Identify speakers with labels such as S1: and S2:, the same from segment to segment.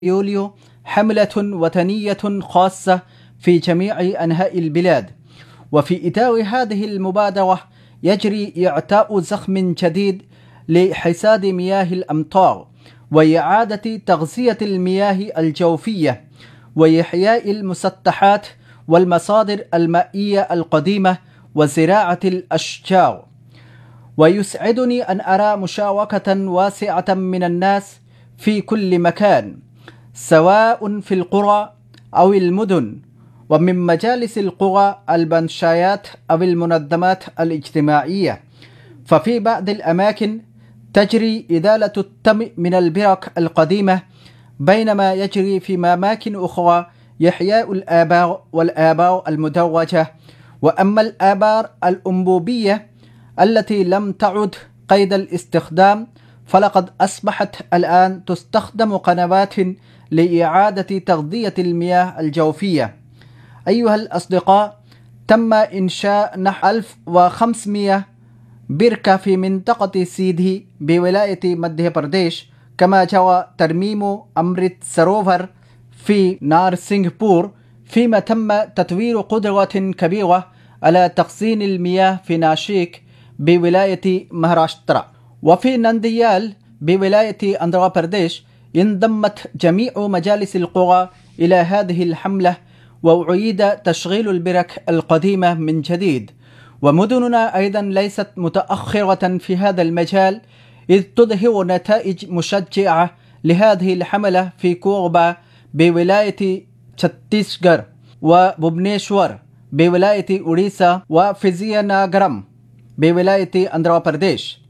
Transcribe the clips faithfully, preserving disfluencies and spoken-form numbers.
S1: يوليو حملة وطنية خاصة في جميع أنحاء البلاد، وفي إطار هذه المبادرة يجري إعطاء زخم جديد لحصاد مياه الأمطار وإعادة تغذية المياه الجوفية وإحياء المسطحات والمصادر المائية القديمة وزراعة الأشجار. ويسعدني أن أرى مشاركة واسعة من الناس في كل مكان، سواء في القرى أو المدن، ومن مجالس القرى، البنشايات أو المنظمات الاجتماعية. ففي بعض الأماكن تجري إزالة التم من البرك القديمة، بينما يجري في أماكن أخرى إحياء الآبار والآبار المدرجة. وأما الآبار الأنبوبية التي لم تعد قيد الاستخدام فلقد أصبحت الآن تستخدم قنوات لإعادة تغذية المياه الجوفية. أيها الأصدقاء، تم إنشاء نحو ألف وخمسمائة بركة في منطقة سيدي بولاية مدهيا برديش، كما جرى ترميم أمريت سروفر في نار سنغافورة، فيما تم تطوير قدرة كبيرة على تخزين المياه في ناشيك بولاية مهاراشترا. وفي نانديال بولاية أندرا برديش انضمت جميع مجالس القرى إلى هذه الحملة، وأعيد تشغيل البرك القديمة من جديد. ومدننا أيضا ليست متأخرة في هذا المجال، إذ تظهر نتائج مشجعة لهذه الحملة في كوربا بولاية تشتيسغر، وبوبنيشور بولاية أوريسا، وفيزياناغرام بولاية أندرا برديش.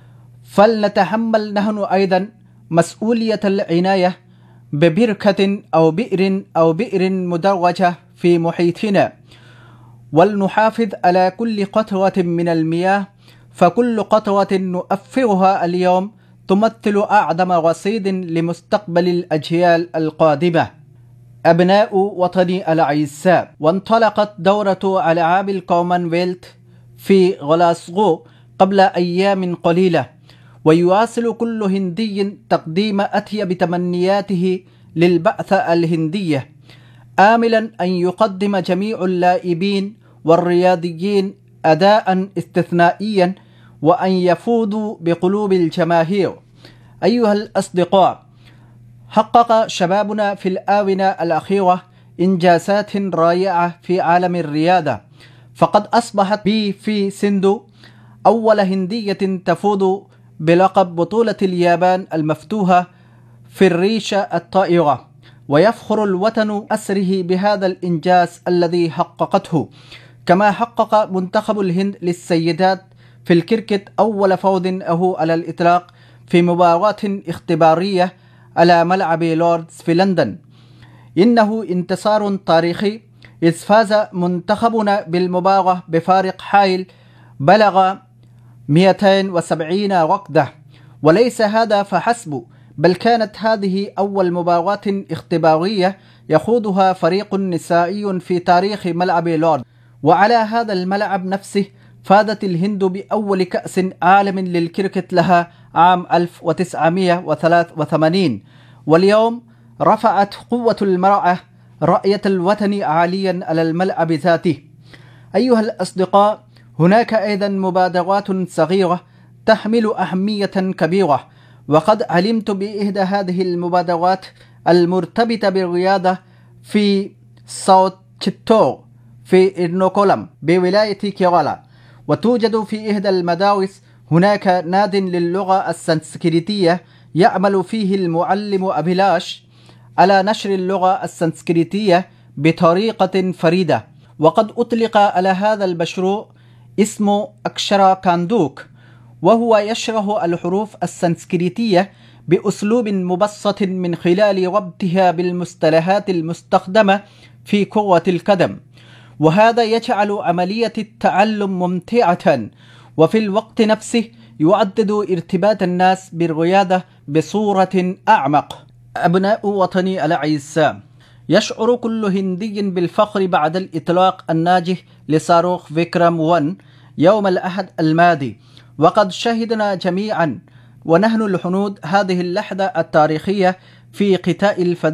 S1: فلنتحمل نحن أيضا مسؤولية العناية ببركة أو بئر أو بئر مدرجة في محيطنا، ولنحافظ على كل قطرة من المياه، فكل قطرة نؤفرها اليوم تمثل أعظم رصيد لمستقبل الأجيال القادمة. أبناء وطني الأعزاء، وانطلقت دورة ألعاب الكومنولث في غلاسغو قبل أيام قليلة، ويواصل كل هندي تقديم أطيب تمنياته للبعثة الهندية، آملا أن يقدم جميع اللاعبين والرياضيين أداء استثنائيا وأن يفوزوا بقلوب الجماهير. أيها الأصدقاء، حقق شبابنا في الآونة الأخيرة إنجازات رائعة في عالم الرياضة، فقد أصبحت بي في سندو أول هندية تفوز بلقب بطولة اليابان المفتوحة في الريشة الطائرة، ويفخر الوطن أسره بهذا الإنجاز الذي حققته. كما حقق منتخب الهند للسيدات في الكريكت أول فوز له على الإطلاق في مباراة اختبارية على ملعب لوردز في لندن. إنه انتصار تاريخي، إذ فاز منتخبنا بالمباراة بفارق حائل بلغ مئتين وسبعين ركضة. وليس هذا فحسب، بل كانت هذه أول مباراة اختبارية يخوضها فريق نسائي في تاريخ ملعب لورد. وعلى هذا الملعب نفسه فازت الهند بأول كأس عالم للكريكت لها عام ألف وتسعمائة وثلاثة وثمانين. واليوم رفعت قوة المرأة رأية الوطن عاليا على الملعب ذاته. أيها الأصدقاء، هناك أيضا مبادرات صغيرة تحمل أهمية كبيرة، وقد علمت بإحدى هذه المبادرات المرتبطة بالرياضة في ساوت تشيتور في إرنوكولم بولاية كيرالا. وتوجد في إحدى المدارس هناك ناد للغة السنسكريتية يعمل فيه المعلم أبيلاش على نشر اللغة السنسكريتية بطريقة فريدة. وقد أطلق على هذا المشروع اسمه أكشرا كاندوك، وهو يشرح الحروف السنسكريتية بأسلوب مبسط من خلال ربطها بالمصطلحات المستخدمة في كرة القدم، وهذا يجعل عملية التعلم ممتعة، وفي الوقت نفسه يعدد ارتباط الناس بالرياضة بصورة أعمق. أبناء وطني الأعزاء، يشعر كل هندي بالفخر بعد الإطلاق الناجح لصاروخ فيكرام واحد يوم الأحد الماضي، وقد شهدنا جميعا ونحن الحنود هذه اللحظة التاريخية في قتاء الفضاء